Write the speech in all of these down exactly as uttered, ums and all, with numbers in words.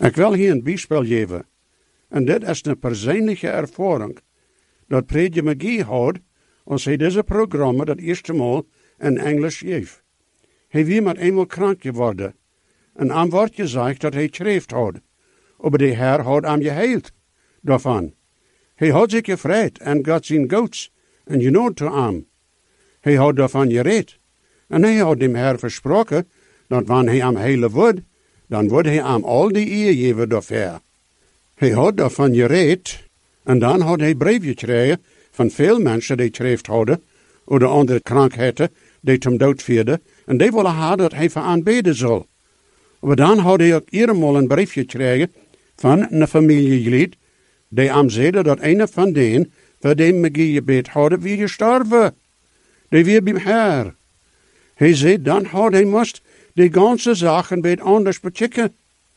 Ik wil hier een bijspel geven. En dit is een persoonlijke ervaring dat Prediker McGee had als hij deze programma dat eerste maal in Engels geef. Hij was met eenmaal krank geworden. En aan wordt gezegd dat hij schreef had. Maar de Heer had hem geheild daarvan. Hij had zich gevrijd en God zijn goeds en genoemd te hem. Hij had daarvan gereed. En hij had dem Heer versproken dat wanneer hij hem heilen wordt, dan wordt hij hem al die eer geven daarvoor. Hij had daarvan gereed en dan had hij brief gekregen van veel mensen die schreef hadden, of de andere krankheden die hem dood vierden, en die willen hebben dat hij voor aanbeden zal. Maar dan had hij ook eenmaal een brief gekregen van een familielid, die hem zeiden dat een van denen, voor die McGee gebed hadden, weer gestorven. Die weer bij Heer. Hij zei, dan had hij moest die ganze zaken bij het anders bechecken.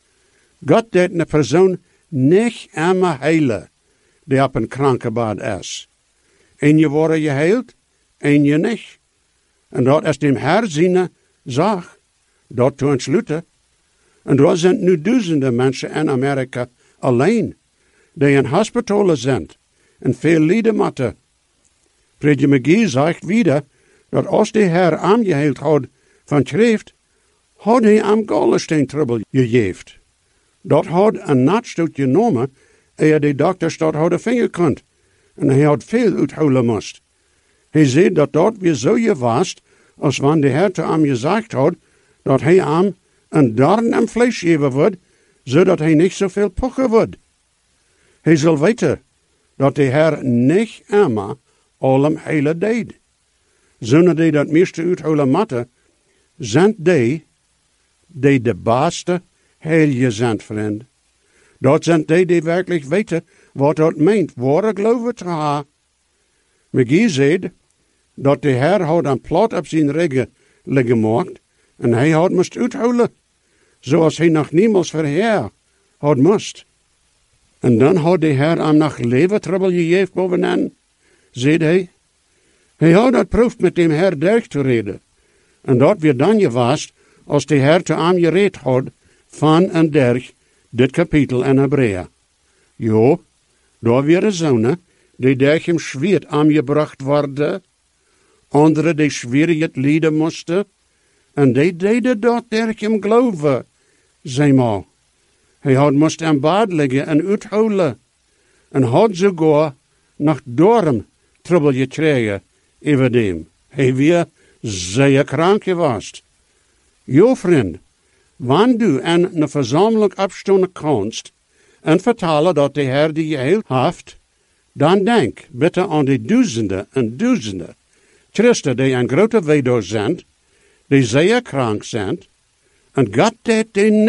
God deed een persoon niet einmal heilen, die op een krankenbad is. En je wordt geheild, en je niet. En dat is dem Heer zijn zaak, dat te ontsluiten. En er zijn nu duizenden mensen in Amerika alleen, die in hospitalen zijn en veel lijden moeten. Prediker McGee zegt weer dat als de Heer aangeheeld had van schrift, had hij hem gallensteentrubbel gegeven. Dat had een nachtstoot genomen, eer de dokters dat hadden vinger kunt. En hij had veel uithouden moest. Hij zei dat dat weer zo gewaast, als wanneer de Heer te hem gezegd had, dat hij hem een darn en vlees geven wordt, zodat hij niet zoveel pochen wordt. Hij zal weten dat de Heer niet eenmaal al hem hele deed. Zonder die dat meeste uithouden matten, zijn die, die de beste heilige zijn, vriend. Dat zijn die die werkelijk weten wat dat meent, ware geloven te hebben. McGee zei dat de Heer had een plot op zijn regen gemaakt en hij had moest uithouden, zoals hij nog niemals verheer had moest. En dan had de Heer hem nog leventrubbel gegeven bovenaan, zei hij. Hij had dat proef met dem Heer derg te reden. En dat weer dan gewaast, als de Heer te hem gereed had, van en derg, dit kapitel in Hebrea. Jo, daar weer zonen, die derg hem schweer aangebracht worden, anderen die schweer het lijden moesten, en die deden dat derg hem geloven, zei maar. Hij had moest aan bad liggen en uithouden, en had sogar nog dorm trouble gekregen over dem. Hij weer zeer krank geweest. Jo, vriend, wanneer du aan een verzameling opstonden kanst en vertellen dat de Heer die je heel heeft, dan denk bitte aan die duizenden en duizenden christen die een grote weduwe zijn, die zeer krank zijn, en God deed die